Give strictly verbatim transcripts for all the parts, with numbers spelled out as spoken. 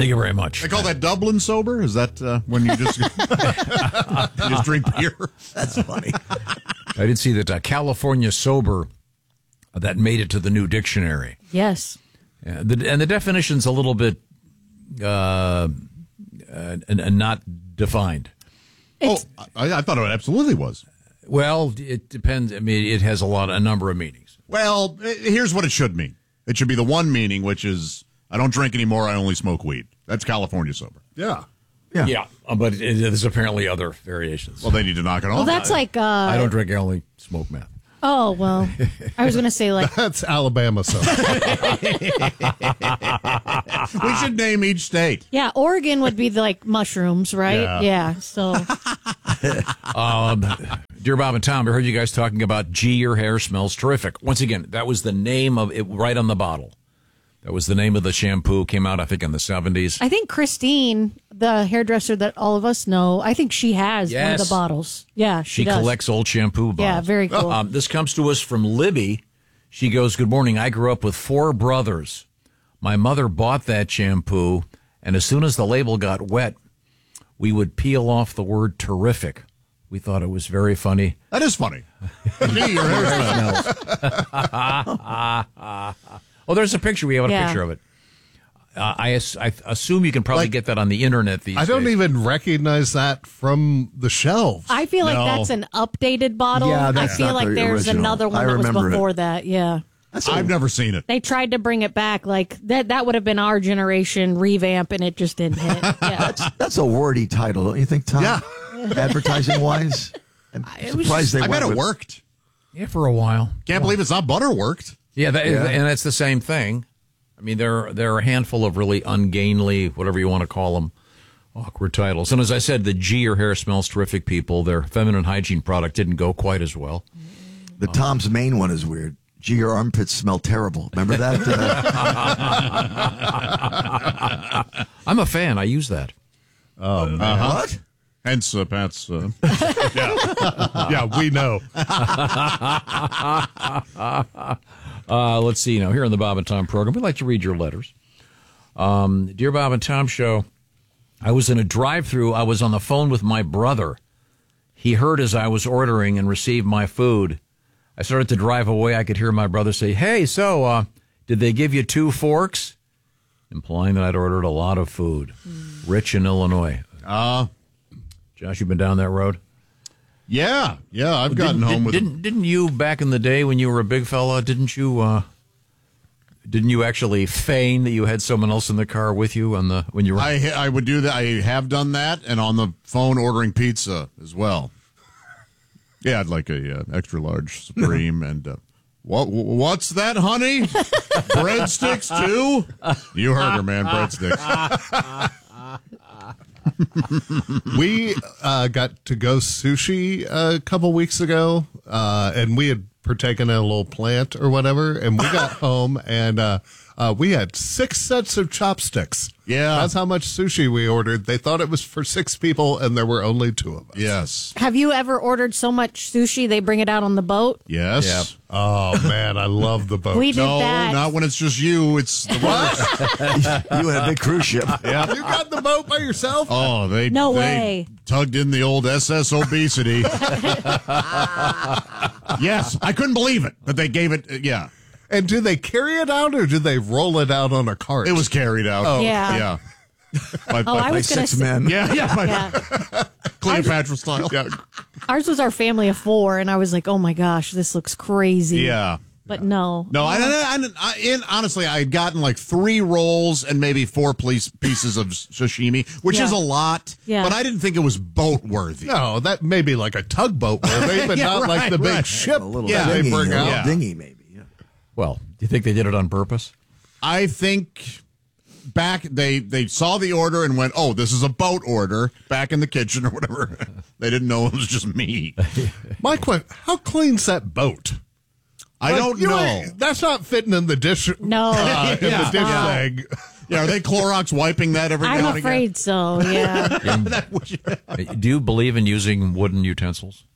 Thank you very much. They call that Dublin sober? Is that uh, when you just, you just drink beer? That's funny. I did see that uh, California sober, uh, that made it to the new dictionary. Yes. Yeah, the, and the definition's a little bit uh, uh, and, and not defined. It's, oh, I, I thought it absolutely was. Well, it depends. I mean, it has a lot, a number of meanings. Well, here's what it should mean. It should be the one meaning, which is, I don't drink anymore, I only smoke weed. That's California sober. Yeah. Yeah. Yeah, uh, but it, there's apparently other variations. Well, they need to knock it off. Well, that's like... Uh, I don't drink, I only smoke meth. Oh, well, I was going to say like... That's Alabama sober. We should name each state. Yeah, Oregon would be the, like mushrooms, right? Yeah. Yeah, so... um, Dear Bob and Tom, I heard you guys talking about Gee, your hair smells terrific. Once again, that was the name of it right on the bottle. That was the name of the shampoo. Came out, I think, in the seventies. I think Christine, the hairdresser that all of us know, I think she has yes. one of the bottles. Yeah, she, She does. collects old shampoo bottles. Yeah, very cool. Um, this comes to us from Libby. She goes, good morning. I grew up with four brothers. My mother bought that shampoo, and as soon as the label got wet, we would peel off the word terrific. We thought it was very funny. That is funny. Gee, your hair smells. Oh, there's a picture. We have a Yeah. picture of it. Uh, I, as- I assume you can probably Like, get that on the internet these I don't days. even recognize that from the shelves. I feel like No. that's an updated bottle. Yeah, I that's feel not like the there's original. another one I that was remember it. before that. Yeah. I've never seen it. They tried to bring it back. Like that that would have been our generation revamp, and it just didn't hit. Yeah. That's a wordy title, don't you think, Tom? Yeah. Advertising wise, I'm was surprised they I bet went it with- worked. Yeah, for a while. Can't believe it's not butter worked. Yeah, that, Yeah. and that's the same thing. I mean, there there are a handful of really ungainly, whatever you want to call them, awkward titles. And as I said, the Gee, your hair smells terrific people, their feminine hygiene product didn't go quite as well. The Tom's main one is weird. Gee, your armpits smell terrible. Remember that? Uh, I'm a fan. I use that. Oh, man. Uh-huh. What? Hence, uh, Pat's. Uh, Yeah, we know. Uh, let's see now. Here on the Bob and Tom program, we'd like to read your letters. Um, Dear Bob and Tom Show, I was in a drive-thru. I was on the phone with my brother. He heard as I was ordering and received my food. I started to drive away. I could hear my brother say, hey, so uh, did they give you two forks? Implying that I'd ordered a lot of food. Rich in Illinois. uh, Josh, you been down that road? yeah, yeah, I've gotten didn't, home with didn't, didn't you, back in the day when you were a big fella, didn't you uh, didn't you actually feign that you had someone else in the car with you on the when you were? I I would do that. I have done that, and on the phone ordering pizza as well. Yeah, I'd like a uh, extra large supreme and uh, what what's that, honey? Breadsticks too? You heard her, man. Breadsticks. We uh, got to go sushi a couple weeks ago, uh, and we had partaken in a little plant or whatever, and we got home, and uh, uh, we had six sets of chopsticks. Yeah. That's how much sushi we ordered. They thought it was for six people, and there were only two of us. Yes. Have you ever ordered so much sushi they bring it out on the boat? Yes. Yeah. Oh, man, I love the boat. We did No, that. not when it's just you. It's the worst. You had a big cruise ship. Yeah. You got the boat by yourself? Oh, they No they way. tugged in the old S S obesity. Yes, I couldn't believe it, but they gave it. Uh, yeah, And do they carry it out, or do they roll it out on a cart? it was carried out. Oh, Yeah. yeah. By, Oh, by- I was Like going to six say. men. yeah, yeah, by Yeah. Cleopatra style. Yeah, Ours was our family of four, and I was like, oh my gosh, this looks crazy. yeah. But no. No, I, I, I, in, honestly, I had gotten like three rolls and maybe four piece, pieces of sashimi, which Yeah. is a lot. Yeah. But I didn't think it was boat worthy. No, that may be like a tugboat worthy, but Yeah, not like right, the big right. ship A little Yeah. that they dinghy, bring a little out. dinghy maybe. Yeah. Well, do you think they did it on purpose? I think back they they saw the order and went, oh, this is a boat order back in the kitchen or whatever. They didn't know it was just me. My question, how clean's that boat? I Like, don't you know. ain't- That's not fitting in the dish. No. uh, in Yeah. the dish No. bag. Yeah, are they Clorox wiping that every I'm now and afraid so, yeah. Do you believe in using wooden utensils?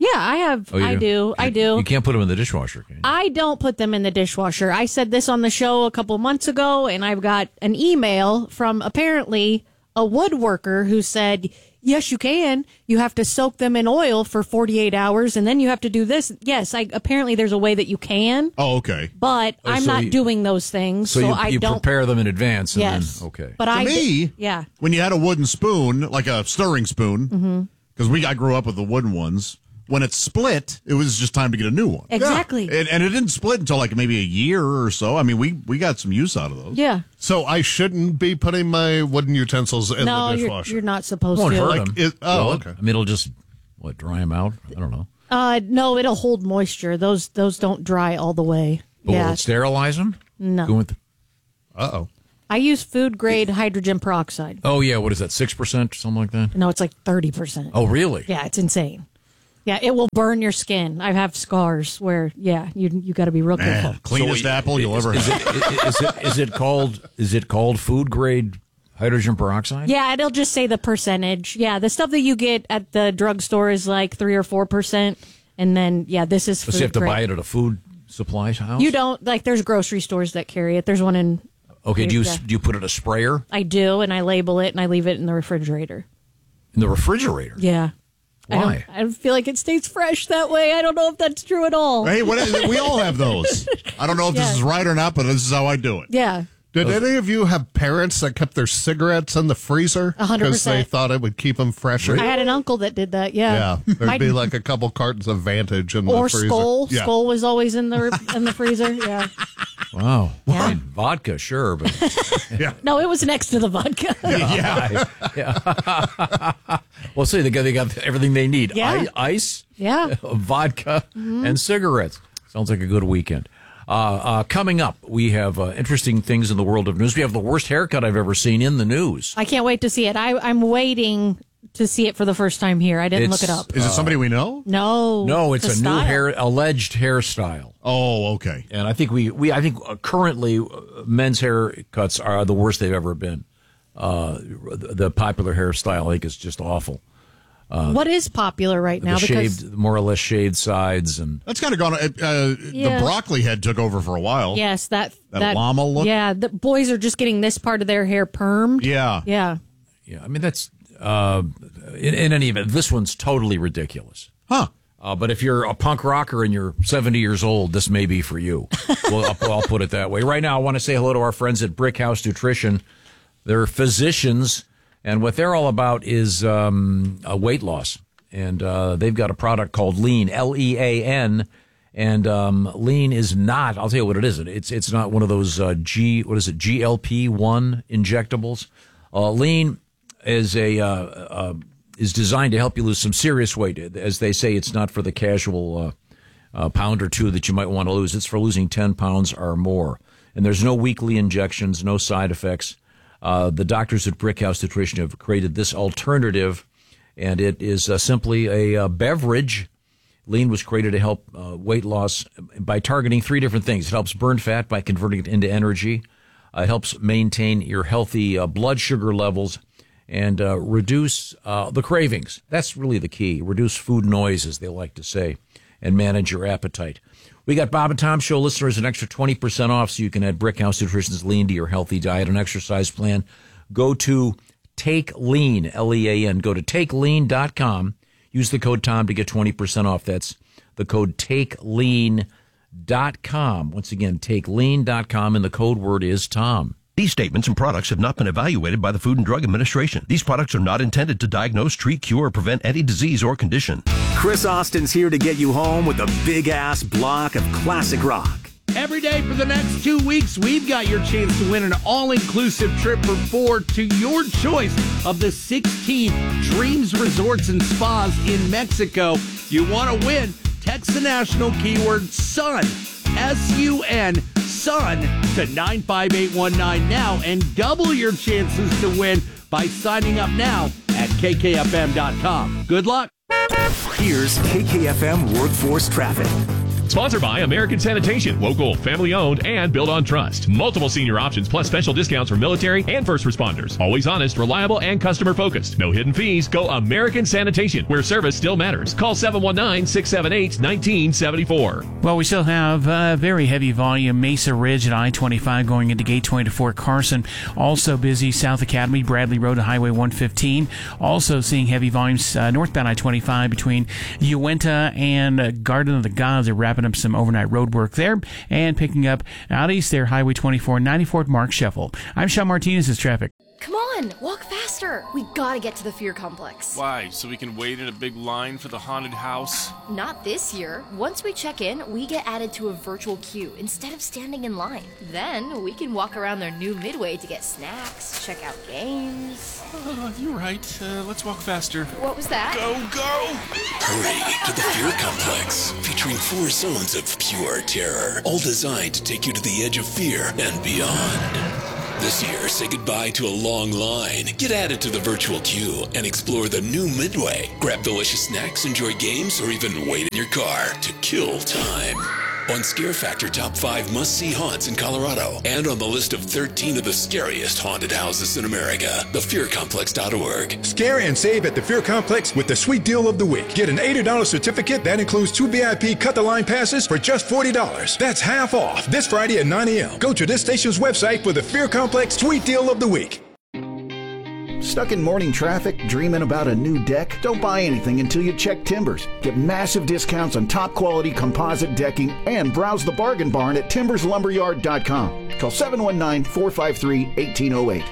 Yeah, I have. Oh, you I do. I do. You can't put them in the dishwasher, can you? I don't put them in the dishwasher. I said this on the show a couple months ago, and I've got an email from apparently a woodworker who said, yes, you can. You have to soak them in oil for forty-eight hours, and then you have to do this. Yes, I, apparently there's a way that you can, Oh, okay. but Oh, I'm so not you- doing those things, so, So, you, I you don't. prepare them in advance. And Yes. Then, okay. But To I me, yeah. when you had a wooden spoon, like a stirring spoon, because we I grew up with the wooden ones. When it split, it was just time to get a new one. Exactly. And, and it didn't split until like maybe a year or so. I mean, we we got some use out of those. Yeah. So I shouldn't be putting my wooden utensils in No, the you're, dishwasher. you're not supposed Won't to. hurt Like, them. it- oh, Will it? okay. I mean, it'll just, what, dry them out? I don't know. Uh, no, it'll hold moisture. Those those don't dry all the way. But yeah. will it sterilize them? No. Go with- Uh-oh. I use food grade hydrogen peroxide. oh, yeah. What is that, six percent, something like that? No, it's like thirty percent. Oh, really? Yeah, it's insane. Yeah, it will burn your skin. I have scars where, yeah, you you got to be real careful. Man, cleanest So, apple you'll is, ever is have. it, is, it, is it called is it called food grade hydrogen peroxide? Yeah, it'll just say the percentage. Yeah, the stuff that you get at the drugstore is like three or four percent, and then yeah, this is. So Food you have to grade. buy it at a food supply house? You don't like. There's grocery stores that carry it. There's one in. Okay, do you, Yeah. do you put it in a sprayer I do, and I label it, and I leave it in the refrigerator. in the refrigerator? Yeah. I don't- Why? I, don't feel like it stays fresh that way. I don't know if that's true at all. Hey, what, we all have those. I don't know if Yeah. this is right or not, but this is how I do it. Yeah. Did any of you have parents that kept their cigarettes in the freezer? A hundred Because they percent. thought it would keep them fresher? I had an uncle that did that. Yeah. Yeah. There'd My- be like a couple cartons of Vantage in or the freezer. Skull. Yeah. Skull was always in the in the freezer. Yeah. Wow. Yeah. I mean, vodka, sure, but No, it was next to the vodka. Yeah. well, see, they got they got everything they need: Yeah. I, ice, Yeah. vodka, and cigarettes. Sounds like a good weekend. Uh, uh, coming up, we have uh, interesting things in the world of news. We have the worst haircut I've ever seen in the news. I can't wait to see it. I, I'm waiting to see it for the first time here. I didn't It's- look it up. Is it somebody we know? No. No, it's a new style. hair alleged hairstyle. Oh, okay. And I think we, we I think uh, currently uh, men's haircuts are the worst they've ever been. Uh, the, the popular hairstyle, I think, is just awful. What is popular right now? the Because shaved, more or less shaved sides, and That's kind of gone. Uh, uh, Yeah. The broccoli head took over for a while. yes, that That llama look? Yeah, the boys are just getting this part of their hair permed. Yeah. Yeah. yeah, I mean that's uh, in, in any event, this one's totally ridiculous. Huh. Uh, but if you're a punk rocker and you're seventy years old, this may be for you. Well, I'll, I'll put it that way. Right now, I want to say hello to our friends at Brick House Nutrition. They're physicians, and what they're all about is um, a weight loss. And uh, they've got a product called Lean, L E A N. And um, Lean is not, I'll tell you what it is. It's it's not one of those uh, G, what is it, G L P one injectables. Uh, Lean is a uh, uh, is designed to help you lose some serious weight. As they say, it's not for the casual uh, uh, pound or two that you might want to lose. It's for losing ten pounds or more. And there's no weekly injections, no side effects. Uh, the doctors at Brick House Nutrition have created this alternative, and it is uh, simply a uh, beverage. Lean was created to help uh, weight loss by targeting three different things. It helps burn fat by converting it into energy. Uh, it helps maintain your healthy uh, blood sugar levels and uh, reduce uh, the cravings. That's really the key. Reduce food noise, as they like to say, and manage your appetite. We got Bob and Tom Show listeners an extra twenty percent off, so you can add Brick House Nutrition's Lean to your healthy diet and exercise plan. Go to Take Lean, L E A N. Go to take lean dot com. Use the code Tom to get twenty percent off. That's the code take lean dot com. Once again, take lean dot com, and the code word is Tom. These statements and products have not been evaluated by the Food and Drug Administration. These products are not intended to diagnose, treat, cure, or prevent any disease or condition. Chris Austin's here to get you home with a big-ass block of classic rock. Every day for the next two weeks, we've got your chance to win an all-inclusive trip for four to your choice of the sixteen Dreams Resorts and Spas in Mexico. You want to win? Text the national keyword SUN, S U N, SUN, to nine five eight one nine now and double your chances to win by signing up now at K K F M dot com. Good luck. Here's K K F M Workforce Traffic. Sponsored by American Sanitation, local, family-owned, and built on trust. Multiple senior options plus special discounts for military and first responders. Always honest, reliable, and customer-focused. No hidden fees. Go American Sanitation, where service still matters. Call seven one nine, six seven eight, one nine seven four. Well, we still have uh, very heavy volume. Mesa Ridge at I twenty-five going into Gateway to Fort Carson. Also busy South Academy, Bradley Road to Highway one fifteen. Also seeing heavy volumes uh, northbound I twenty-five between Uinta and uh, Garden of the Gods. They're wrapping up some overnight road work there. And picking up out east there, Highway twenty-four, ninety-four Mark Sheffel. I'm Sean Martinez. This is traffic. Come on, walk faster. We gotta get to the Fear Complex. Why? So we can wait in a big line for the haunted house? Not this year. Once we check in, we get added to a virtual queue instead of standing in line. Then we can walk around their new Midway to get snacks, check out games. Uh, you're right. Uh, let's walk faster. What was that? Go, go! Hurry to the Fear Complex, featuring four zones of pure terror, all designed to take you to the edge of fear and beyond. This year, say goodbye to a long line. Get added to the virtual queue and explore the new Midway. Grab delicious snacks, enjoy games, or even wait in your car to kill time. On Scare Factor Top five Must-See Haunts in Colorado, and on the list of thirteen of the scariest haunted houses in America, the fear complex dot org. Scare and save at the Fear Complex with the sweet deal of the week. Get an eighty dollars certificate that includes two V I P cut-the-line passes for just forty dollars. That's half off this Friday at nine a.m. Go to this station's website for the Fear Complex sweet deal of the week. Stuck in morning traffic, dreaming about a new deck? Don't buy anything until you check Timbers. Get massive discounts on top quality composite decking and browse the bargain barn at timbers lumberyard dot com. Call seven one nine, four five three, one eight zero eight.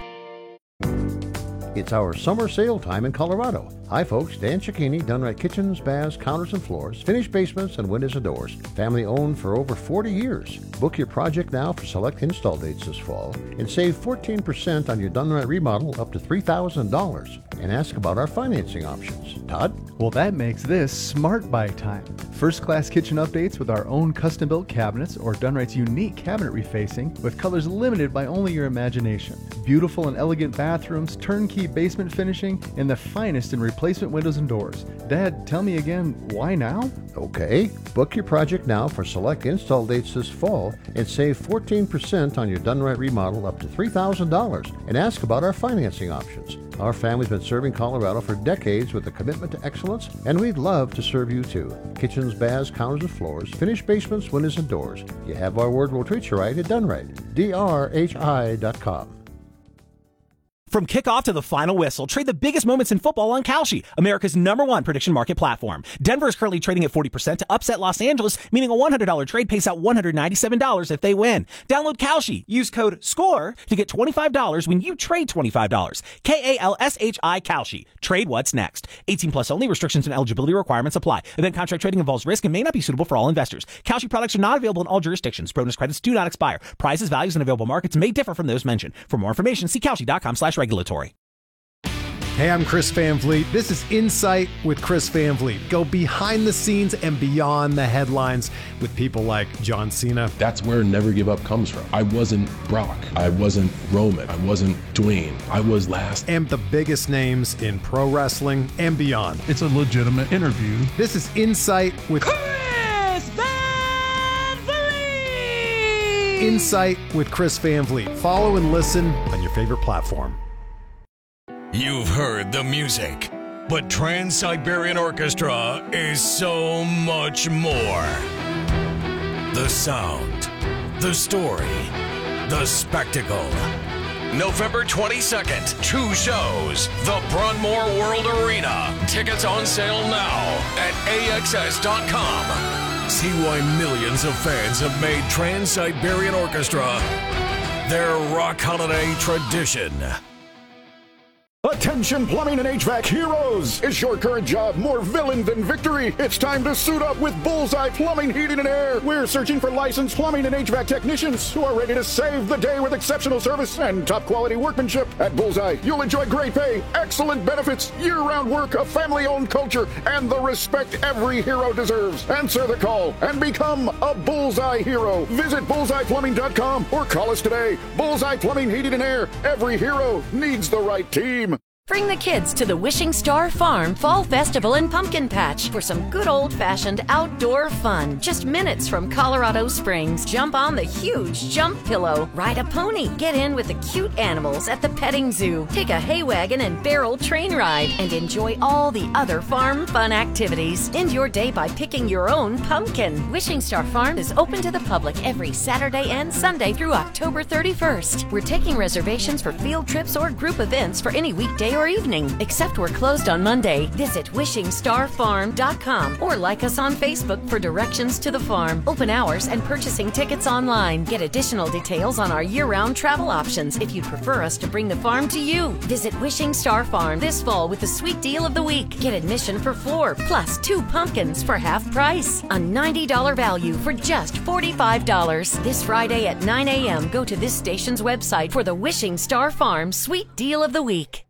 It's our summer sale time in Colorado. Hi folks, Dan Cicchini, Dunright Kitchens, Baths, Counters and Floors, finished basements and windows and doors. Family owned for over forty years. Book your project now for select install dates this fall and save fourteen percent on your Dunright remodel up to three thousand dollars. And ask about our financing options. Todd? Well, that makes this Smart Buy time. First-class kitchen updates with our own custom-built cabinets or Dunright's unique cabinet refacing with colors limited by only your imagination. Beautiful and elegant bathrooms, turnkey basement finishing, and the finest in replacement windows and doors. Dad, tell me again, why now? Okay, book your project now for select install dates this fall and save fourteen percent on your Dunright remodel up to three thousand dollars. And ask about our financing options. Our family's been serving Colorado for decades with a commitment to excellence, and we'd love to serve you too. Kitchens, baths, counters and floors, finished basements, windows and doors. You have our word, we'll treat you right at Dunright. D R H I dot com. From kickoff to the final whistle, trade the biggest moments in football on Kalshi, America's number one prediction market platform. Denver is currently trading at forty percent to upset Los Angeles, meaning a one hundred dollars trade pays out one hundred ninety-seven dollars if they win. Download Kalshi. Use code SCORE to get twenty-five dollars when you trade twenty-five dollars. K A L S H I Kalshi. Trade what's next. eighteen plus only. Restrictions and eligibility requirements apply. Event contract trading involves risk and may not be suitable for all investors. Kalshi products are not available in all jurisdictions. Bonus credits do not expire. Prices, values, and available markets may differ from those mentioned. For more information, see Kalshi dot com slash regulatory. Hey, I'm Chris Van Vliet. This is Insight with Chris Van Vliet. Go behind the scenes and beyond the headlines with people like John Cena. That's where Never Give Up comes from. I wasn't Brock. I wasn't Roman. I wasn't Dwayne. I was last. And the biggest names in pro wrestling and beyond. It's a legitimate interview. This is Insight with Chris Van Vliet. Insight with Chris Van Vliet. Follow and listen on your favorite platform. You've heard the music, but Trans-Siberian Orchestra is so much more. The sound, the story, the spectacle. November twenty-second, two shows, the Broadmoor World Arena. Tickets on sale now at A X S dot com. See why millions of fans have made Trans-Siberian Orchestra their rock holiday tradition. Attention plumbing and H V A C heroes! Is your current job more villain than victory? It's time to suit up with Bullseye Plumbing, Heating, and Air. We're searching for licensed plumbing and H V A C technicians who are ready to save the day with exceptional service and top quality workmanship. At Bullseye, you'll enjoy great pay, excellent benefits, year-round work, a family-owned culture, and the respect every hero deserves. Answer the call and become a Bullseye hero. Visit bullseye plumbing dot com or call us today. Bullseye Plumbing, Heating, and Air. Every hero needs the right team. Bring the kids to the Wishing Star Farm Fall Festival and Pumpkin Patch for some good old-fashioned outdoor fun. Just minutes from Colorado Springs. Jump on the huge jump pillow. Ride a pony. Get in with the cute animals at the petting zoo. Take a hay wagon and barrel train ride. And enjoy all the other farm fun activities. End your day by picking your own pumpkin. Wishing Star Farm is open to the public every Saturday and Sunday through October thirty-first. We're taking reservations for field trips or group events for any weekday or evening, except we're closed on Monday. Visit wishing star farm dot com or like us on Facebook for directions to the farm, open hours, and purchasing tickets online. Get additional details on our year-round travel options if you'd prefer us to bring the farm to you. Visit Wishing Star Farm this fall with the sweet deal of the week. Get admission for four, plus two pumpkins for half price. A ninety dollars value for just forty-five dollars. This Friday at nine a.m., go to this station's website for the Wishing Star Farm sweet deal of the week.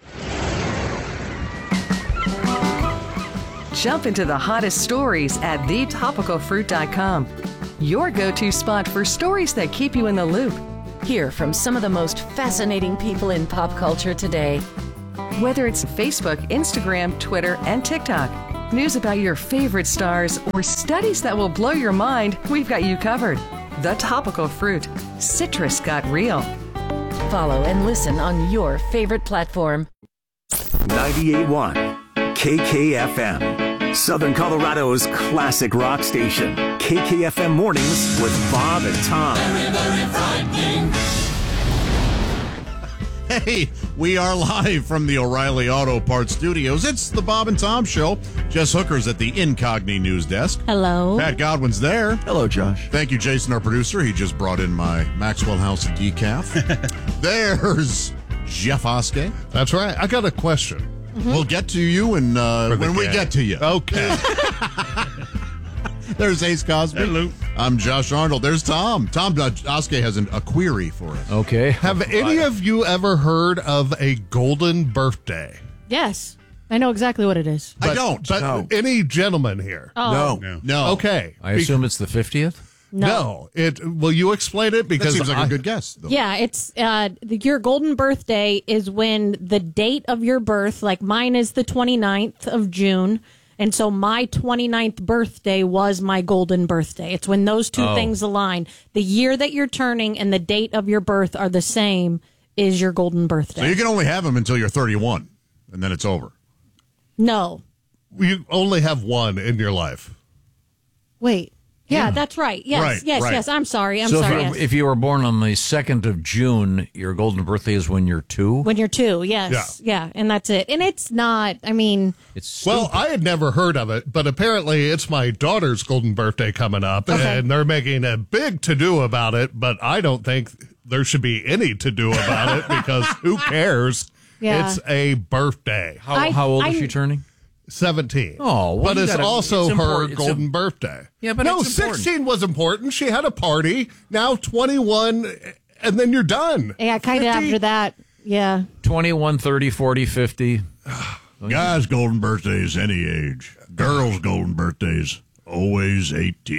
Jump into the hottest stories at the topical fruit dot com. Your go-to spot for stories that keep you in the loop. Hear from some of the most fascinating people in pop culture today. Whether it's Facebook, Instagram, Twitter, and TikTok, news about your favorite stars, or studies that will blow your mind, we've got you covered. The Topical Fruit. Citrus got real. Follow and listen on your favorite platform. ninety-eight point one K K F M, Southern Colorado's classic rock station. K K F M Mornings with Bob and Tom. Very, very frightening. Hey, we are live from the O'Reilly Auto Parts Studios. It's the Bob and Tom Show. Jess Hooker's at the Incogni News Desk. Hello. Pat Godwin's there. Hello, Josh. Thank you, Jason, our producer. He just brought in my Maxwell House decaf. There's Jeff Oskey. That's right. I got a question. Mm-hmm. We'll get to you and uh, when we get to you. Okay. There's Ace Cosby. Hello. I'm Josh Arnold. There's Tom. Tom uh, Oskey has an, a query for us. Okay. Have any of you ever heard of a golden birthday? Yes. I know exactly what it is. But, I don't. But no. Any gentleman here? Oh. No. No. Okay. I assume it's the fiftieth? No. no. It. Will you explain it? Because that seems like I, a good guess. Though. Yeah, it's uh, the, your golden birthday is when the date of your birth, like mine is the twenty-ninth of June, and so my twenty-ninth birthday was my golden birthday. It's when those two Oh. things align. The year that you're turning and the date of your birth are the same is your golden birthday. So you can only have them until you're thirty-one, and then it's over. No. You only have one in your life. Wait. Yeah, that's right. Yes, Right, yes, right. yes. I'm sorry. I'm so sorry. if, yes. if you were born on the second of June, your golden birthday is when you're two? When you're two, yes. Yeah. yeah, and that's it. And it's not, I mean... It's Well, I had never heard of it, but apparently it's my daughter's golden birthday coming up, Okay. and they're making a big to-do about it, but I don't think there should be any to-do about it because who cares? Yeah. It's a birthday. How, I- how old is I- she turning? seventeen. Oh, well, but you it's gotta- also it's her important. It's golden a- birthday. Yeah, but no, it's important. sixteen was important. She had a party. Now twenty-one, and then you're done. Yeah, kind of fifty after that. Yeah. twenty-one, thirty, forty, fifty. Guys' golden birthdays, any age. Girls' golden birthdays, always eighteen.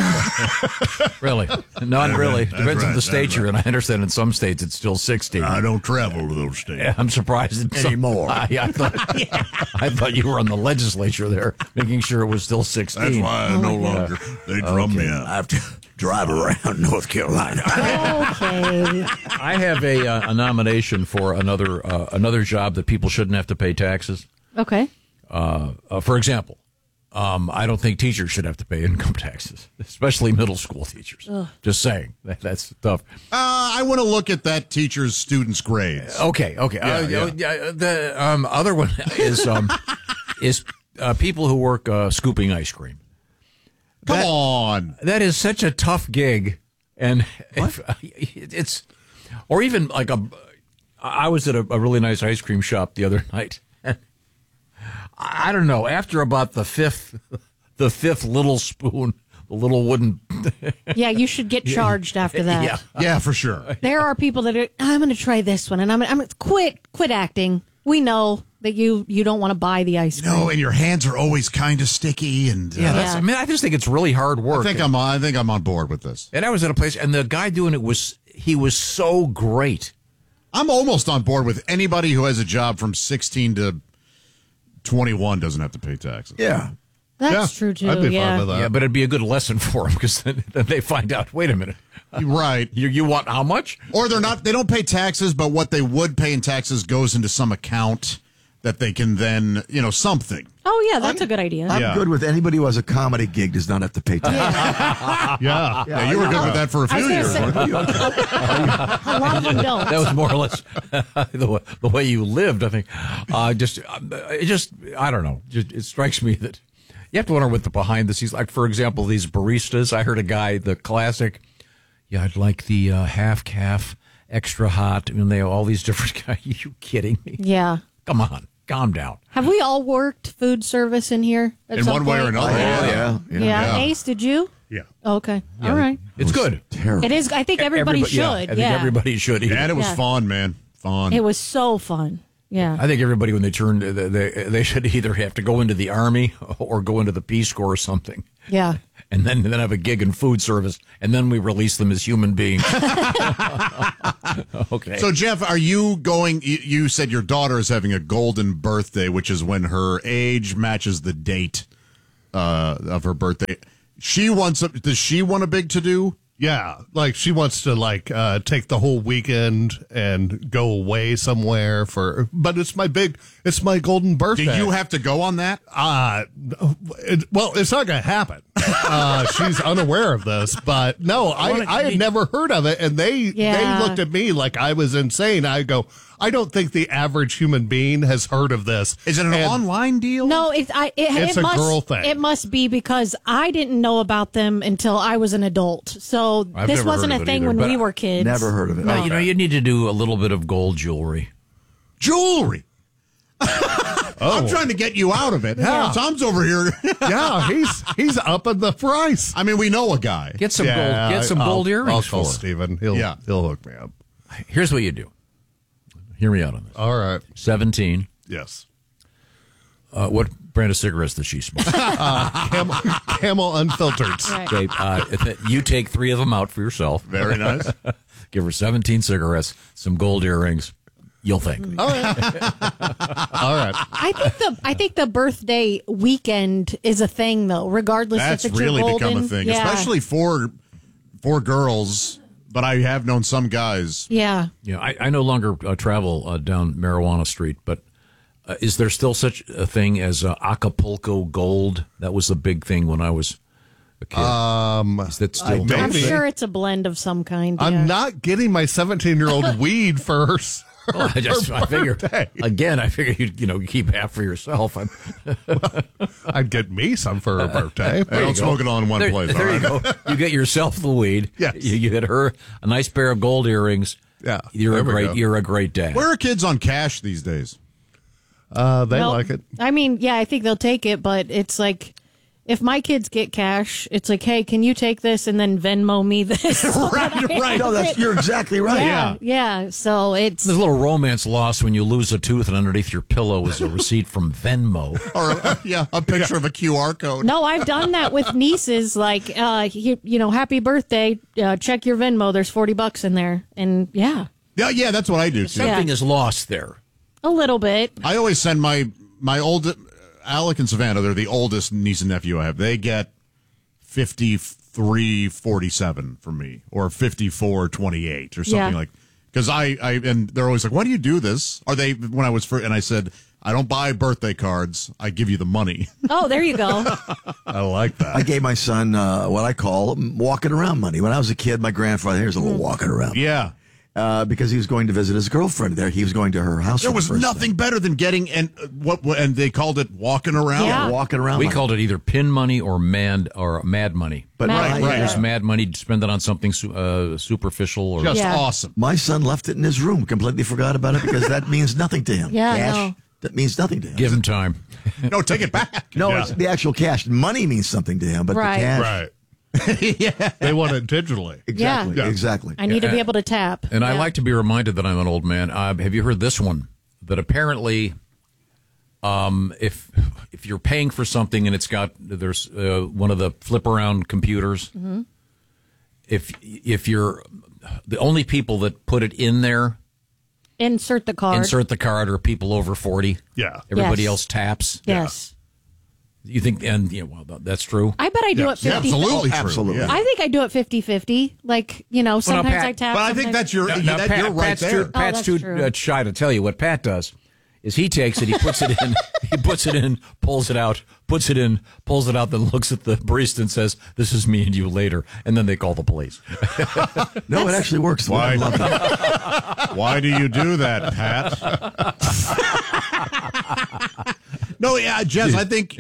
Really? Not really. That's Depends on right, the state that's you're in. I understand in some states it's still sixteen. I don't travel to those states. Yeah, I'm surprised it's Anymore. I, I, thought, I thought you were on the legislature there, making sure it was still sixteen. That's why I no longer. They drum me Okay. out. I have to drive around North Carolina. Okay. I have a, uh, a nomination for another uh, another job that people shouldn't have to pay taxes. Okay. Uh, uh, for example, um, I don't think teachers should have to pay income taxes, especially middle school teachers. Ugh. Just saying. That, that's tough. Uh, I want to look at that teacher's students' grades. Okay, okay. Yeah, uh, yeah. yeah, the um, other one is um, is uh, people who work uh, scooping ice cream. Come That- on. That is such a tough gig, and if, it's or even like a. I was at a, a really nice ice cream shop the other night. And I don't know. After about the fifth, the fifth little spoon, the little wooden. Yeah, you should get charged after that. Yeah, yeah, for sure. There are people that are, I'm going to try this one, and I'm, I'm quit, quit acting. We know that you, you don't want to buy the ice cream. No, and your hands are always kind of sticky, and uh, Yeah, that's, I mean, I just think it's really hard work. I think I'm. I think I'm on board with this. And I was at a place, and the guy doing it was he was so great. I'm almost on board with anybody who has a job from sixteen to twenty-one doesn't have to pay taxes. Yeah. That's Yeah, true, too. I'd be yeah. fine with that. Yeah, but it'd be a good lesson for them because then, then they find out, wait a minute. Right. You, you want how much? Or they're not, they don't pay taxes, but what they would pay in taxes goes into some account that they can then, you know, something. Oh, yeah, that's a good idea. I'm Yeah. good with anybody who has a comedy gig does not have to pay taxes. Yeah. Yeah, you were good with that for a I few was years. gonna weren't you? A lot of them don't. That was more or less the, way, the way you lived, I think. Uh, just, uh, it just, I don't know. Just, it strikes me that you have to wonder what the behind the scenes, like, for example, these baristas. I heard a guy, the classic, yeah, I'd like the uh, half calf, extra hot. I mean, they have all these different guys. Are you kidding me? Yeah. Come on, calm down. Have we all worked food service in here? At In some one way or point? another. Oh, yeah. yeah. Yeah. Yeah. Ace, did you? Yeah. Okay. Yeah, All right. It's good. Terrible. It is. I think everybody, should. Yeah, I Yeah. think everybody should. eat And it. it was Yeah. fun, man. Fun. It was so fun. Yeah. I think everybody, when they turn, they, they they should either have to go into the Army or go into the Peace Corps or something, Yeah. and then then have a gig in food service, and then we release them as human beings. Okay. So, Jeff, are you going? You, you said your daughter is having a golden birthday, which is when her age matches the date uh, of her birthday. She wants. A, does she want a big to do? Yeah, like she wants to like uh, take the whole weekend and go away somewhere for. But it's my big, it's my golden birthday. Do you have to go on that? Uh, it, well, it's not going to happen. Uh, she's unaware of this, but no, I, I had never heard of it, and they Yeah. they looked at me like I was insane. I go, I don't think the average human being has heard of this. Is it an And- online deal? No, it's I. It, It's it a must, girl thing. It must be because I didn't know about them until I was an adult. So I've this never wasn't heard a of it thing either, when but we were kids. Never heard of it. Uh, you know, you need to do a little bit of gold jewelry. Jewelry. Oh. I'm trying to get you out of it. Yeah. Tom's over here. Yeah, he's he's upping the price. I mean, we know a guy. Get some Yeah, gold. Get some I'll- gold earrings I'll for call her. Steven. He'll Yeah. he'll hook me up. Here's what you do. Hear me out on this. All right. Seventeen. Yes. Uh, what brand of cigarettes does she smoke? Uh, camel, camel unfiltered. Okay, uh, you take three of them out for yourself. Very nice. Give her seventeen cigarettes, some gold earrings. You'll thank me. All right. All right. I think the I think the birthday weekend is a thing though, regardless That's if it's really your golden. become a thing, Yeah. especially for for girls. But I have known some guys. Yeah. Yeah, I, I no longer uh, travel uh, down Marijuana Street, but uh, is there still such a thing as uh, Acapulco Gold? That was the big thing when I was a kid. Um, is that still? maybe. I'm sure it's a blend of some kind. I'm yeah. not getting my seventeen-year-old weed for her. Well, I just her I figure birthday. again. I figure you you know keep half for yourself. I'm, I'd get me some for her birthday. Hey, don't smoke it all in one there, place. there all you right? go. You get yourself the weed. Yes. You, you get her a nice pair of gold earrings. Yeah, You're there a we great. go. You're a great dad. Where are kids on cash these days? Uh, they Well, like it. I mean, yeah, I think they'll take it, but it's like if my kids get cash, it's like, hey, can you take this and then Venmo me this? Right, right. No, that's you're exactly right. Yeah, yeah. So it's There's a little romance lost when you lose a tooth and underneath your pillow is a receipt from Venmo. Or uh, yeah, a picture of a Q R code. no, I've done that with nieces. Like, uh, you, you know, happy birthday. Uh, check your Venmo. There's forty bucks in there, and yeah, Yeah, yeah, that's what I do too. Something is lost there. a little bit. I always send my my old Alec and Savannah. They're the oldest niece and nephew I have. They get fifty three forty seven from me, or fifty four twenty eight, or something Yeah. like. Because I, I and they're always like, "Why do you do this?" Are they when I was for? And I said, "I don't buy birthday cards. I give you the money." Oh, there you go. I like that. I gave my son uh, what I call walking around money. When I was a kid, my grandfather, here's a little walking around. Yeah. Uh, because he was going to visit his girlfriend there. He was going to her house. There for the was first nothing better than getting and uh, what and they called it walking around. Yeah. time. Walking around. We money. called it either pin money or mad or mad money. But Mad my, money. Here's mad money. Spend it on something su- uh, superficial or Just Yeah. awesome. my son left it in his room. Completely forgot about it because that means nothing to him. Yeah, Cash, no. that means nothing to him. give him time. No, take it back. No, Yeah. it's the actual cash. Money means something to him, but Right. the cash. Right. Yeah. They want it digitally. Exactly. Yeah. Exactly. I need to be able to tap. And I Yeah. like to be reminded that I'm an old man. Uh, have you heard this one? That apparently, um, if if you're paying for something and it's got there's uh, one of the flip around computers, Mm-hmm. if if you're the only people that put it in there Insert the card. Insert the card, or people over forty. Yeah. Everybody Yes. else taps. Yes. You think, and yeah, well, that's true. I bet I do Yeah, it fifty. absolutely Oh, true. absolutely. Yeah. I think I do it fifty-fifty. Like, you know, Well, now, sometimes Pat- I tap. But I think sometimes- that's your, Now, that, now, Pat- you're right Pat's there. Too, Oh, Pat's that's too true. uh, shy to tell you. What Pat does is he takes it, he puts it in, he puts it in, pulls it out, puts it in, pulls it out, then looks at the barista and says, "This is me and you later," and then they call the police. No, it actually works. Why? I love it. Why do you do that, Pat? No, yeah, Jess, I think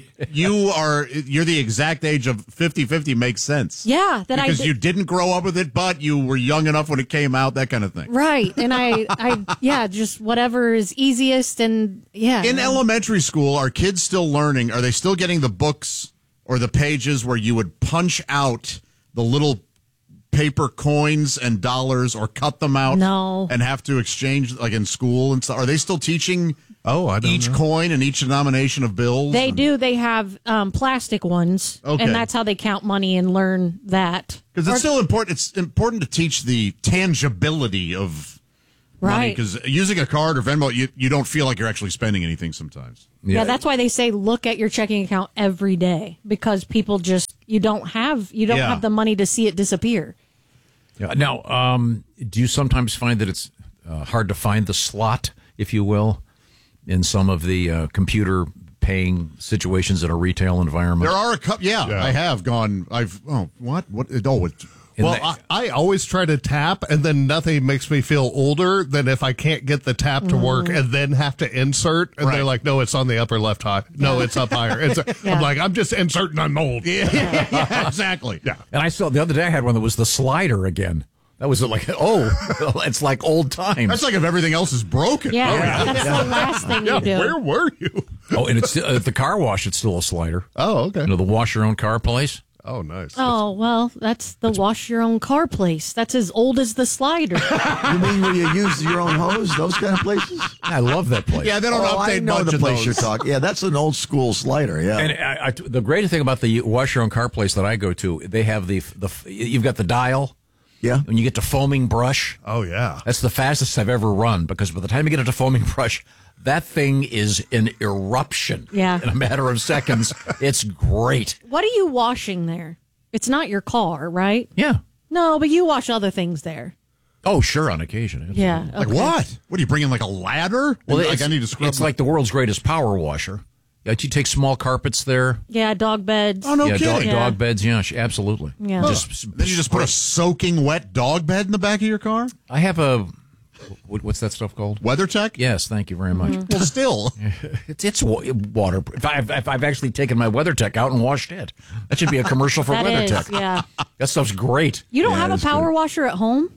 you are, you're the exact age of fifty-fifty makes sense. Yeah, that I Because did- you didn't grow up with it, but you were young enough when it came out, that kind of thing. Right. And I, I, yeah, just whatever is easiest. And yeah. In elementary school, are kids still learning? Are they still getting the books or the pages where you would punch out the little paper coins and dollars or cut them out? No. And have to exchange, like in school and stuff? Are they still teaching Oh, I don't each know. coin and each denomination of bills? They And- do. They have um, plastic ones. Okay. And that's how they count money and learn that. Because it's Or- still important. It's important to teach the tangibility of money. Right. Because using a card or Venmo, you, you don't feel like you're actually spending anything sometimes. Yeah. that's why they say look at your checking account every day, because people just, you don't have, you don't Yeah. have the money to see it disappear. Yeah. Now, um, do you sometimes find that it's uh, hard to find the slot, if you will, in some of the uh, computer paying situations in a retail environment? There are a couple. Yeah, Yeah. I have gone. I've. Oh, what? What? Oh, it, In Well, the- I, I always try to tap, and then nothing makes me feel older than if I can't get the tap to work and then have to insert. And Right. they're like, no, it's on the upper left high. No, it's up higher. It's Yeah. I'm like, I'm just inserting, I'm old. yeah, yeah, exactly. Yeah. And I saw the other day I had one that was the slider again. That was like, oh, it's like old times. That's like if everything else is broken. Yeah. That's the last thing Yeah, you do. where were you? Oh, and it's uh, at the car wash. It's still a slider. Oh, okay. You know, the wash your own car place. Oh, nice. Oh, well, that's the wash your own car place. That's as old as the slider. You mean when you use your own hose, those kind of places? I love that place. Yeah, they don't Oh, I update know much the of place those. you're talking. Yeah, that's an old school slider. Yeah. And I, I, the greatest thing about the wash your own car place that I go to, they have the the you've got the dial. Yeah. When you get to foaming brush, Oh, yeah. that's the fastest I've ever run, because by the time you get into foaming brush, that thing is an eruption. Yeah. In a matter of seconds. It's great. What are you washing there? It's not your car, right? Yeah. No, but you wash other things there. Oh, sure, on occasion. Yeah. Like okay. what? What are you bringing? Like a ladder? Well, like it's, I need to scrub. it's my- like the world's greatest power washer. Yeah, you take small carpets there. Yeah, dog beds. Oh no yeah, kidding! dog, Yeah. dog beds. Yeah, sh- absolutely. Yeah. Just Then you just put a soaking wet dog bed in the back of your car. I have a what, what's that stuff called? WeatherTech. Yes, thank you very much. Well, still, It's it's wa- waterproof. If I've, if I've actually taken my WeatherTech out and washed it, that should be a commercial for That is, WeatherTech. yeah. That stuff's great. You don't Yeah, have a that's power good. washer at home?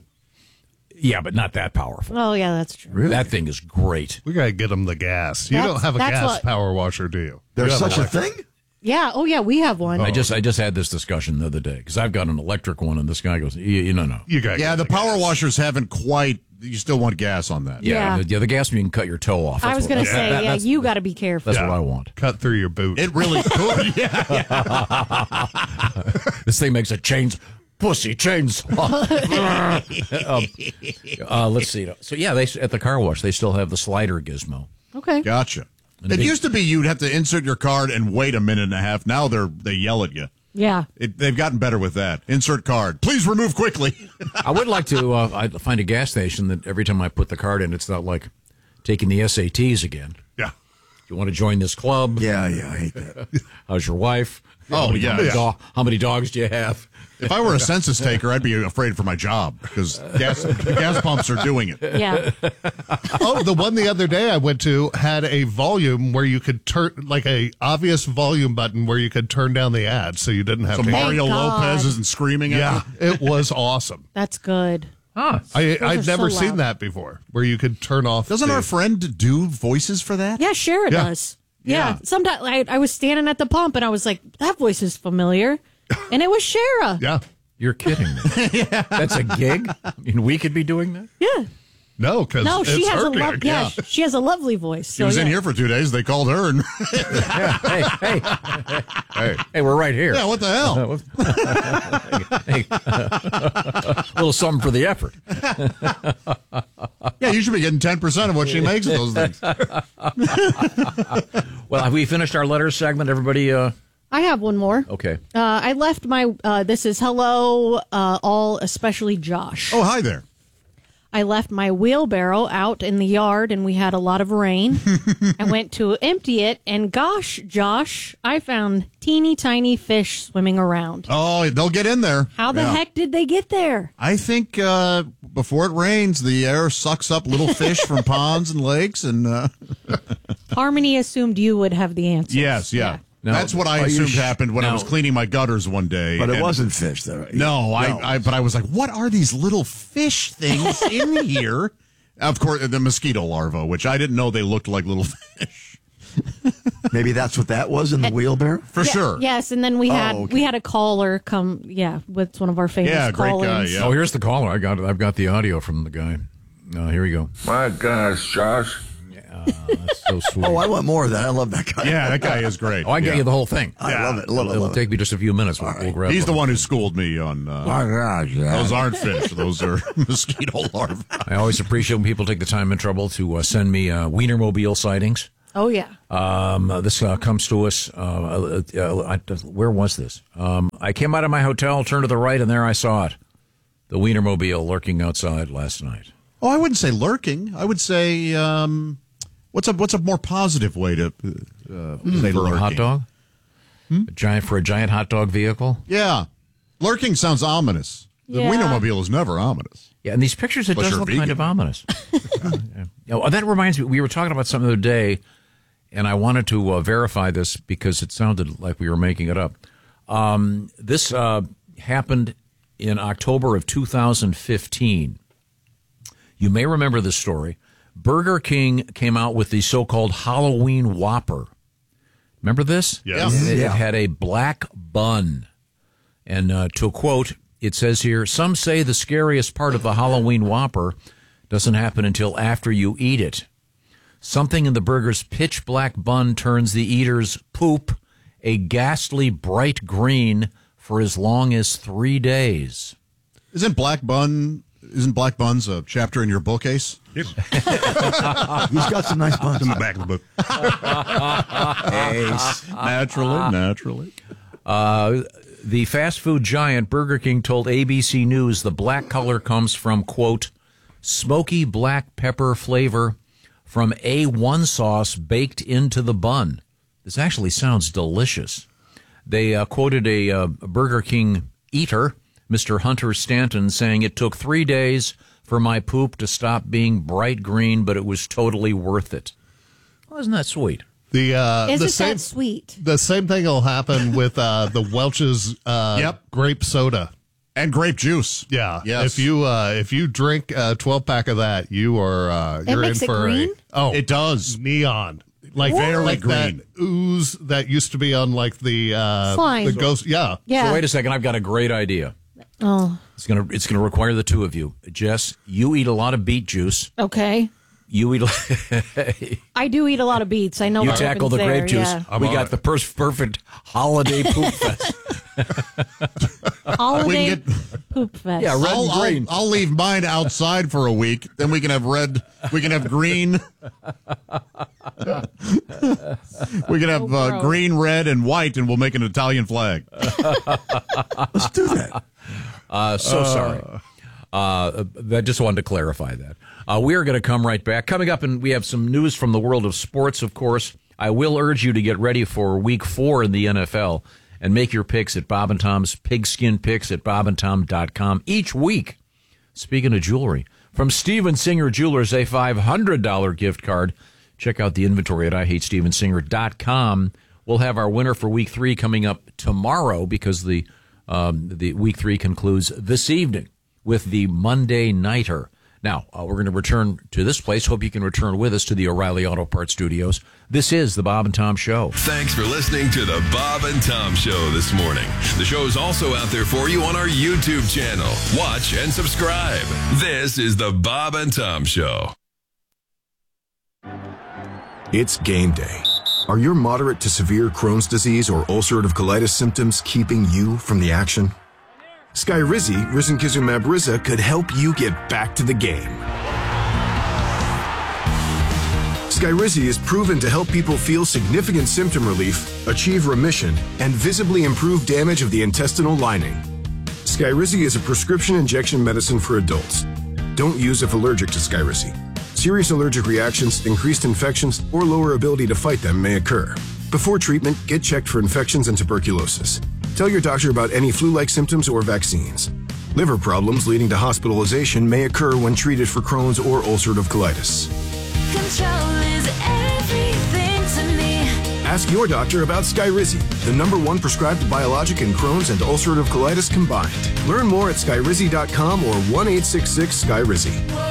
Yeah, but not that powerful. Oh, yeah, that's true. That thing is great. We got to get them the gas. You That's- don't have a that's gas what- power washer, do you? There's You have such a electric. thing? Yeah. Oh, yeah, we have one. I just I just had this discussion the other day because I've got an electric one, and this guy goes, "You, you know, no, You got yeah. The power washers haven't quite. You still want gas on that. yeah, Yeah. the, yeah, the gas you can cut your toe off." I That's was what- going to that's- say, that- yeah, that's- you got to be careful. That's what I want. Cut through your boot. It really could. yeah. This thing makes a chains pussy chainsaw. um, uh, let's see. So yeah, they at the car wash they still have the slider gizmo. Okay. Gotcha. And It they- used to be you'd have to insert your card and wait a minute and a half. Now they're they yell at you. Yeah. It, they've gotten better with that. Insert card. Please remove quickly. I would like to uh, I'd find a gas station that every time I put the card in, it's not like taking the S A Ts again. Yeah. You want to join this club? Yeah, yeah, I hate that. How's your wife? Oh, how many, yeah. How many, Yeah. do- how many dogs do you have? If I were a census taker, I'd be afraid for my job because gas the gas pumps are doing it. Yeah. Oh, the one the other day I went to had a volume where you could turn, like a obvious volume button where you could turn down the ad, so you didn't have So to. Mario God. Lopez isn't screaming at Yeah, you. it was awesome. That's good. Huh. I, are I'd never so seen loud. that before, where you could turn off. Doesn't the- our friend do voices for that? Yeah, Shara Yeah. does. Yeah. Yeah. Sometimes I, I was standing at the pump and I was like, that voice is familiar. And it was Shara. Yeah. You're kidding me. That's a gig? I mean, we could be doing that? Yeah. No, because No, she it's has her a lo- gig. yeah, she has a lovely voice. She So, was in yeah. here for two days. They called her, and hey, hey, hey, hey, we're right here. yeah, what the hell? Hey, a little something for the effort. Yeah, you should be getting ten percent of what she makes of those things. Well, have we finished our letters segment? Everybody, uh, I have one more. okay. Uh, I left my. Uh, this is hello, uh, all, especially Josh. Oh, hi there. I left my wheelbarrow out in the yard, and we had a lot of rain. I went to empty it, and gosh, Josh, I found teeny tiny fish swimming around. Oh, they'll get in there. How the Yeah. heck did they get there? I think uh, before it rains, the air sucks up little fish from ponds and lakes, and uh, Harmony assumed you would have the answer. yes, yeah. Now, That's what I are you assumed sh- happened when I now- was cleaning my gutters one day. But it and- wasn't fish, though. No, I, I. But I was like, what are these little fish things in here? Of course, the mosquito larvae, which I didn't know they looked like little fish. Maybe that's what that was in the wheelbarrow? For Yeah, sure. Yes, and then we had Oh, okay. we had a caller come. Yeah, with one of our famous Yeah, great guy, call-ins. yeah. Oh, here's the caller. I got. I've got the audio from the guy. Uh, here we go. My gosh, Josh. Uh, that's so sweet. Oh, I want more of that. I love that guy. Yeah, that guy is great. Oh, I get Yeah. you the whole thing. I love it. Love it. It'll, it'll Love it. take me just a few minutes. We'll, we'll grab He's the one. one who schooled me on. Uh, My gosh, yeah. those aren't fish; those are mosquito larvae. I always appreciate when people take the time and trouble to uh, send me uh, Wienermobile sightings. Oh yeah. Um, uh, this uh, comes to us. Uh, uh, uh, I, where was this? Um, I came out of my hotel, turned to the right, and there I saw it. The Wienermobile lurking outside last night. Oh, I wouldn't say lurking. I would say um, what's a what's a more positive way to uh, Mm, say for lurking? a hot dog? Hmm? A giant for a giant hot dog vehicle? Yeah, lurking sounds ominous. The Yeah. Wienermobile is never ominous. Yeah, in these pictures, it Unless does you're look vegan. kind of ominous. Yeah, well, that reminds me, we were talking about something the other day, and I wanted to uh, verify this because it sounded like we were making it up. Um, this uh, happened in October of two thousand fifteen. You may remember this story. Burger King came out with the so-called Halloween Whopper. Remember this? Yes. It, it Yeah. had a black bun. And uh, to quote, it says here, some say the scariest part of the Halloween Whopper doesn't happen until after you eat it. Something in the burger's pitch black bun turns the eater's poop a ghastly bright green for as long as three days. Isn't black bun? Isn't black buns a chapter in your book, Ace? He's got some nice buns. In the back of the book. Ace. Naturally, naturally. Uh, the fast food giant Burger King told A B C News the black color comes from, quote, smoky black pepper flavor from A one sauce baked into the bun. This actually sounds delicious. They uh, quoted a uh, Burger King eater, Mister Hunter Stanton, saying it took three days for my poop to stop being bright green, but it was totally worth it. Well, isn't that sweet? The uh, Isn't the same that sweet? the same thing will happen with uh, the Welch's uh, Yep. grape soda. And grape juice. Yeah. Yes. If you uh, if you drink a twelve pack of that, you are uh, It you're in makes it for green? a oh It does. neon. Like Very like green. that ooze that used to be on like the uh, Slime. the ghost. Yeah. Yeah. So wait a second, I've got a great idea. Oh, It's gonna it's gonna require the two of you. Jess, you eat a lot of beet juice. okay. You eat. A, I do eat a lot of beets. I know you what tackle the happens grape there, juice. yeah. We I'm got on the per- perfect holiday poop fest. Holiday We can get- poop fest. Yeah, red I'll, and green. I'll, I'll leave mine outside for a week. Then we can have red. We can have green. We can have Oh, uh, gross. green, red, and white, and we'll make an Italian flag. Let's do that. Uh, so sorry. Uh, I just wanted to clarify that. Uh, we are going to come right back. Coming up, and we have some news from the world of sports, of course. I will urge you to get ready for week four in the N F L and make your picks at Bob and Tom's Pigskin Picks at bob and tom dot com each week. Speaking of jewelry, from Steven Singer Jewelers, a five hundred dollars gift card. Check out the inventory at i hate steven singer dot com. We'll have our winner for week three coming up tomorrow because the um, the week three concludes this evening with the Monday Nighter. Now, uh, we're going to return to this place. Hope you can return with us to the O'Reilly Auto Parts Studios. This is the Bob and Tom Show. Thanks for listening to the Bob and Tom Show this morning. The show is also out there for you on our YouTube channel. Watch and subscribe. This is the Bob and Tom Show. It's game day. Are your moderate to severe Crohn's disease or ulcerative colitis symptoms keeping you from the action? Skyrizi, risankizumab Riza, could help you get back to the game. Skyrizi is proven to help people feel significant symptom relief, achieve remission, and visibly improve damage of the intestinal lining. Skyrizi is a prescription injection medicine for adults. Don't use if allergic to Skyrizi. Serious allergic reactions, increased infections, or lower ability to fight them may occur. Before treatment, get checked for infections and tuberculosis. Tell your doctor about any flu-like symptoms or vaccines. Liver problems leading to hospitalization may occur when treated for Crohn's or ulcerative colitis. Control is everything to me. Ask your doctor about Skyrizi, the number one prescribed biologic in Crohn's and ulcerative colitis combined. Learn more at skyrizi dot com or one eight six six Skyrizi.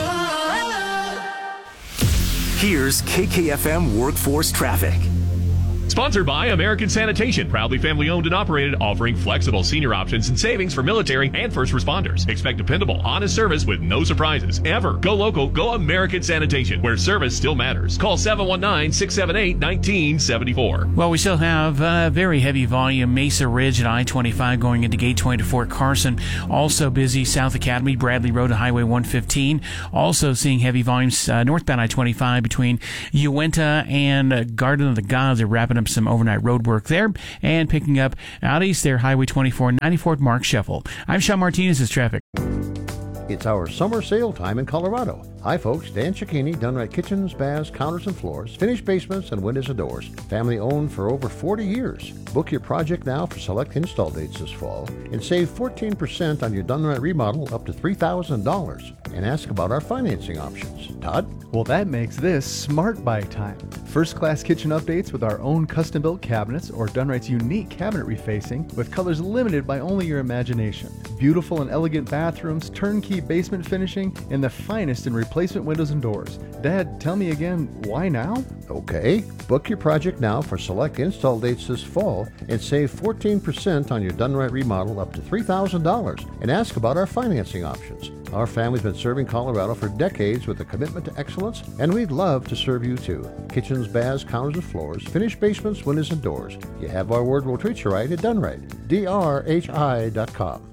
Here's K K F M Workforce Traffic. Sponsored by American Sanitation, proudly family owned and operated, offering flexible senior options and savings for military and first responders. Expect dependable, honest service with no surprises, ever. Go local, go American Sanitation, where service still matters. Call seven one nine, six seven eight, one nine seven four. Well, we still have uh, very heavy volume, Mesa Ridge and I twenty-five going into Gateway to Fort Carson. Also busy South Academy, Bradley Road to Highway one fifteen. Also seeing heavy volumes uh, northbound I twenty-five between Uinta and uh, Garden of the Gods. They're wrapping up some overnight road work there, and picking up out east there, Highway twenty-four, ninety-fourth Mark Sheffel. I'm Sean Martinez. This is traffic. It's our summer sale time in Colorado. Hi folks, Dan Cicchini, done right kitchens, baths, counters and floors, finished basements and windows and doors. Family owned for over forty years. Book your project now for select install dates this fall and save fourteen percent on your done right remodel up to three thousand dollars. And ask about our financing options. Todd? Well, that makes this Smart Buy time. First class kitchen updates with our own custom built cabinets or Done Right's unique cabinet refacing with colors limited by only your imagination. Beautiful and elegant bathrooms, turnkey basement finishing, and the finest in replacement windows and doors. Dad, tell me again, why now? Okay, book your project now for select install dates this fall and save fourteen percent on your done right remodel up to three thousand dollars. And ask about our financing options. Our family's been serving Colorado for decades with a commitment to excellence, and we'd love to serve you too. Kitchens, baths, counters and floors, finished basements, windows and doors. You have our word, we'll treat you right at Done Right. D R H I dot com.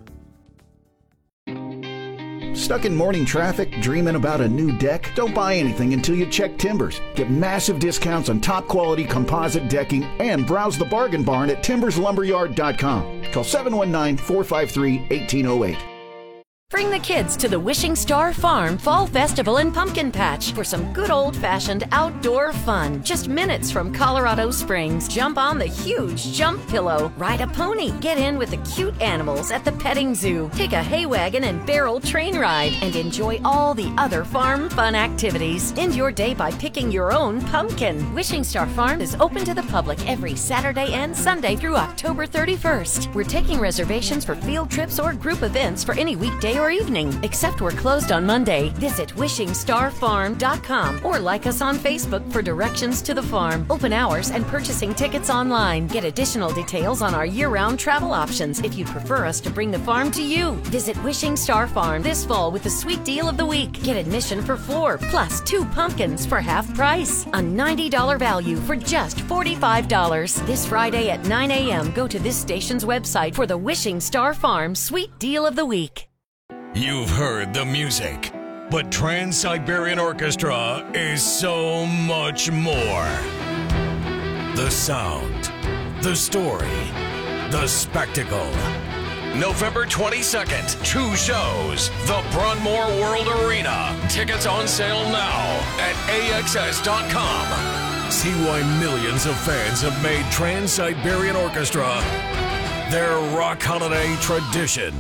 Stuck in morning traffic, dreaming about a new deck? Don't buy anything until you check Timbers. Get massive discounts on top quality composite decking and browse the bargain barn at timbers lumberyard dot com. Call seven one nine, four five three, one eight zero eight. Bring the kids to the Wishing Star Farm Fall Festival and Pumpkin Patch for some good old-fashioned outdoor fun. Just minutes from Colorado Springs. Jump on the huge jump pillow. Ride a pony. Get in with the cute animals at the petting zoo. Take a hay wagon and barrel train ride. And enjoy all the other farm fun activities. End your day by picking your own pumpkin. Wishing Star Farm is open to the public every Saturday and Sunday through October thirty-first. We're taking reservations for field trips or group events for any weekday or evening, except we're closed on Monday. Visit wishing star farm dot com or like us on Facebook for directions to the farm, open hours, and purchasing tickets online. Get additional details on our year-round travel options if you'd prefer us to bring the farm to you. Visit Wishing Star Farm this fall with the sweet deal of the week. Get admission for four plus two pumpkins for half price. A ninety dollars value for just forty-five dollars. This Friday at nine a.m. go to this station's website for the Wishing Star Farm sweet deal of the week. You've heard the music, but Trans-Siberian Orchestra is so much more. The sound, the story, the spectacle. November twenty-second, two shows, the Broadmoor World Arena. Tickets on sale now at A X S dot com. See why millions of fans have made Trans-Siberian Orchestra their rock holiday tradition.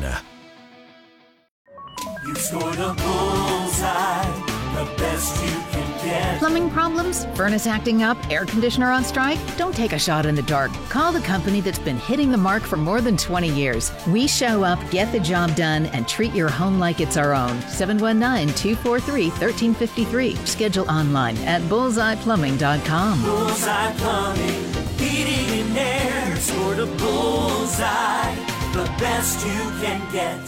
You scored a bullseye, the best you can get. Plumbing problems? Furnace acting up? Air conditioner on strike? Don't take a shot in the dark. Call the company that's been hitting the mark for more than twenty years. We show up, get the job done, and treat your home like it's our own. seven one nine, two four three, one three five three. Schedule online at bullseye plumbing dot com. Bullseye Plumbing, heating and air. Sort of bullseye, the best you can get.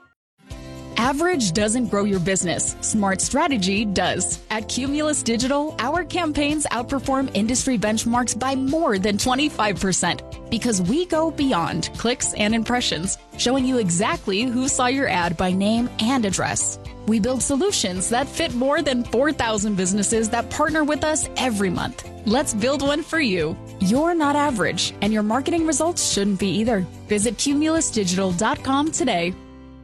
Average doesn't grow your business. Smart strategy does. At Cumulus Digital, our campaigns outperform industry benchmarks by more than twenty-five percent because we go beyond clicks and impressions, showing you exactly who saw your ad by name and address. We build solutions that fit more than four thousand businesses that partner with us every month. Let's build one for you. You're not average, and your marketing results shouldn't be either. Visit cumulus digital dot com today.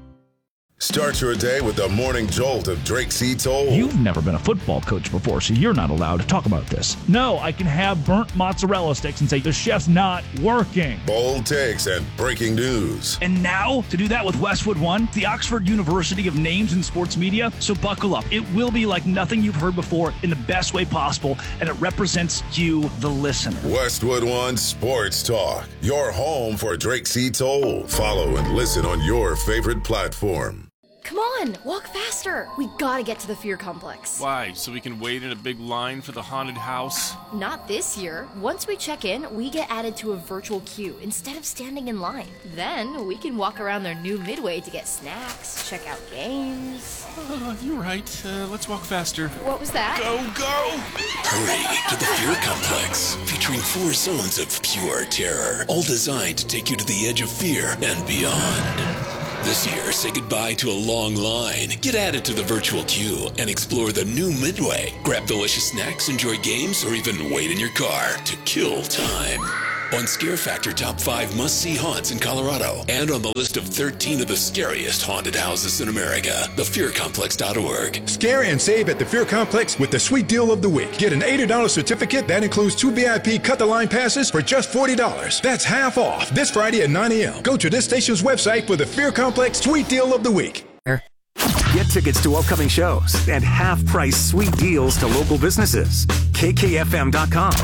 Start your day with the morning jolt of Drake C. Toll. You've never been a football coach before, so you're not allowed to talk about this. No, I can have burnt mozzarella sticks and say the chef's not working. Bold takes and breaking news. And now, to do that with Westwood One, the Oxford University of Names in Sports Media. So buckle up. It will be like nothing you've heard before in the best way possible, and it represents you, the listener. Westwood One Sports Talk, your home for Drake C. Toll. Follow and listen on your favorite platform. Come on, walk faster. We gotta get to the Fear Complex. Why? So we can wait in a big line for the haunted house? Not this year. Once we check in, we get added to a virtual queue instead of standing in line. Then we can walk around their new Midway to get snacks, check out games. Uh, you're right. Uh, let's walk faster. What was that? Go, go! Hurry to the Fear Complex, featuring four zones of pure terror, all designed to take you to the edge of fear and beyond. This year, say goodbye to a long line. Get added to the virtual queue and explore the new Midway. Grab delicious snacks, enjoy games, or even wait in your car to kill time. On Scare Factor Top five Must-See Haunts in Colorado, and on the list of thirteen of the scariest haunted houses in America, the fear complex dot org. Scare and save at the Fear Complex with the sweet deal of the week. Get an eighty dollars certificate that includes two V I P cut-the-line passes for just forty dollars. That's half off this Friday at nine a.m. Go to this station's website for the Fear Complex sweet deal of the week. Get tickets to upcoming shows and half-price sweet deals to local businesses. K K F M dot com.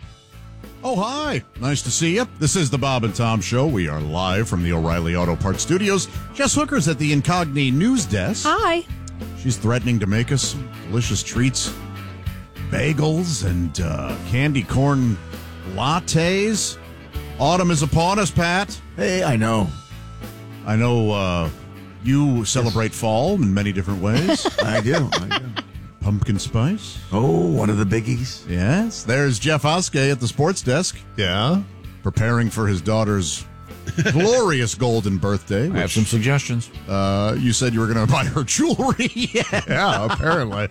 Oh, hi. Nice to see you. This is the Bob and Tom Show. We are live from the O'Reilly Auto Parts Studios. Jess Hooker's at the Incogni News Desk. Hi. She's threatening to make us some delicious treats. Bagels and uh, candy corn lattes. Autumn is upon us, Pat. Hey, I know. I know uh, you celebrate fall in many different ways. I do. I do. Pumpkin spice. Oh, one of the biggies. Yes. There's Jeff Oskey at the sports desk. Yeah. Preparing for his daughter's glorious golden birthday. I have some suggestions. Uh, you said you were going to buy her jewelry. yeah. yeah, apparently.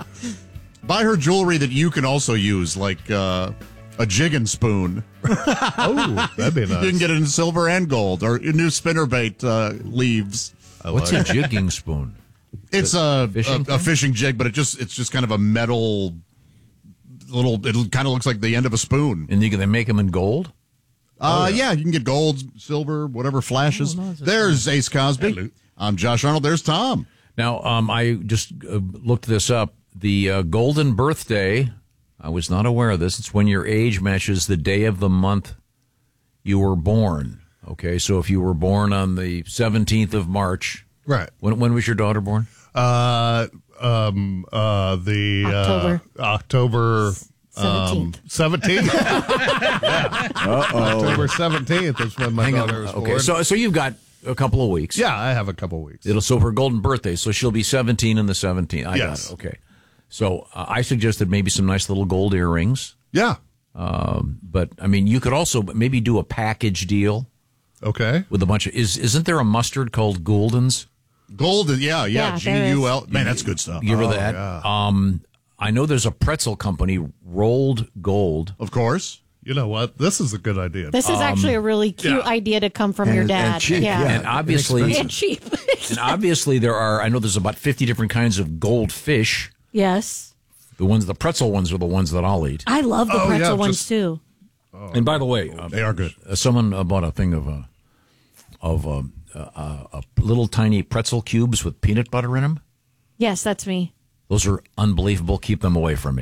Buy her jewelry that you can also use, like uh, a jigging spoon. Oh, that'd be nice. You can get it in silver and gold, or new spinnerbait uh, leaves. What's a jigging spoon? It's a fishing a, a fishing jig, but it just it's just kind of a metal little. It kind of looks like the end of a spoon. And you can they make them in gold? Uh, oh, yeah. yeah. you can get gold, silver, whatever flashes. Oh, no, There's Ace Cosby. Hello. I'm Josh Arnold. There's Tom. Now, um, I just uh, looked this up. The uh, golden birthday. I was not aware of this. It's when your age matches the day of the month you were born. Okay, so if you were born on the seventeenth of March. Right. When when was your daughter born? Uh, um, uh, the October. Uh, October seventeenth. Um, seventeenth. yeah. Uh-oh. October seventeenth is when my Hang daughter on. was Okay, born. so so you've got a couple of weeks. Yeah, I have a couple of weeks. It'll so her golden birthday, so she'll be seventeen in the seventeenth. I Yes. got it. Okay. So uh, I suggested maybe some nice little gold earrings. Yeah. Um, but I mean, you could also maybe do a package deal. Okay. With a bunch of is isn't there a mustard called Goldens? Golden, yeah, yeah, Yeah, G there U L. is. Man, that's good stuff. You remember Oh, that? yeah. Um, I know there's a pretzel company, Rolled Gold. Of course. You know what? This is a good idea. This is actually a really cute yeah. idea to come from And- your and dad. cheap, yeah. yeah. And obviously, And cheap. and obviously there are. I know there's about fifty different kinds of goldfish. Yes. The ones, the pretzel ones, are the ones that I'll eat. I love the Oh, pretzel yeah, ones just- too. And by the way, uh, They are good. uh, someone uh, bought a thing of uh, of uh, uh, uh, little tiny pretzel cubes with peanut butter in them. Yes, that's me. Those are unbelievable. Keep them away from me.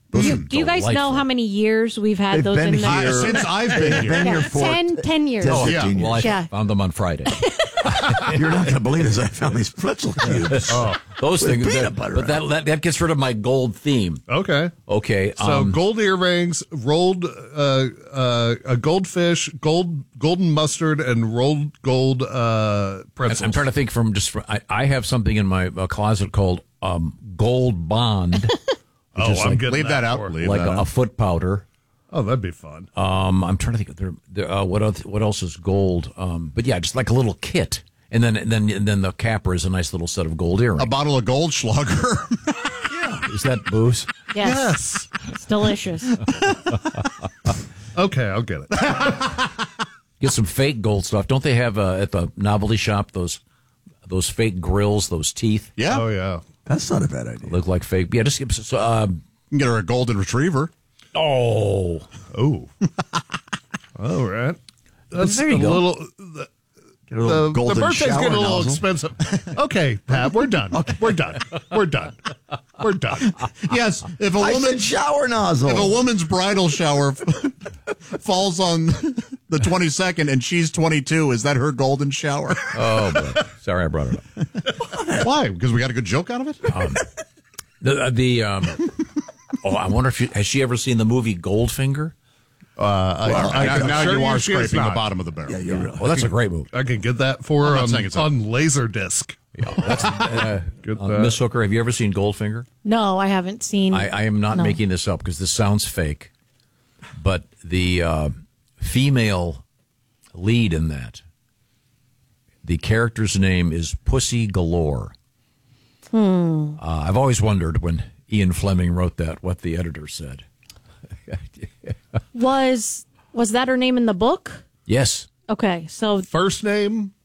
Do you, do you guys know how many years we've had They've those been in there? here- Since I've been They've here. been here Yeah, for ten, ten years. ten, Oh, fifteen well, I years. Yeah. found them on Friday. You're not going to believe this. I found these pretzel cubes. Oh, those With things. peanut That, butter but that, on that that gets rid of my gold theme. Okay. Okay. So um, gold earrings, rolled uh, uh, a goldfish, gold golden mustard, and rolled gold uh, pretzels. I'm trying to think from just. From, I, I have something in my uh, closet called um, Gold Bond. which Oh, is I'm like, getting Leave that out. for- Leave like that a, a out. foot powder. Oh, that'd be fun. Um, I'm trying to think. There, there, uh, what else, what else is gold? Um, but yeah, just like a little kit, and then and then and then the capper is a nice little set of gold earrings. A bottle of Goldschlager. Is that booze? Yes. It's delicious. Okay, I'll get it. Get some fake gold stuff. Don't they have uh, at the novelty shop those those fake grills, those teeth? Yeah. Oh, yeah. That's not a bad idea. Look like fake. Yeah, just so, uh, You can get her a golden retriever. oh, Oh. All right. That's There you a go. little. The, Get a little the, golden the birthday's shower getting a little nozzle. expensive. Okay, Pat, we're done. We're done. We're done. We're done. Yes, if a I woman said shower nozzle. if a woman's bridal shower falls on the twenty-second and she's twenty-two, is that her golden shower? oh, boy. Sorry, I brought it up. Why? Because we got a good joke out of it? Um, the uh, the um, oh, I wonder if you, has she ever seen the movie Goldfinger? Uh, I, Well, I, now I'm now sure you are she is scraping the not. bottom of the barrel. Yeah, you're really. Well, that's a great movie. I can get that for I'm her not on, saying it's on Laserdisc. Yeah, that's uh, Get uh, that. Miss Hooker. Have you ever seen Goldfinger? No, I haven't seen. I, I am not no. making this up because this sounds fake, but the uh, female lead in that, the character's name is Pussy Galore. Hmm. Uh, I've always wondered when Ian Fleming wrote that what the editor said. Was was that her name in the book? Yes. Okay, so First name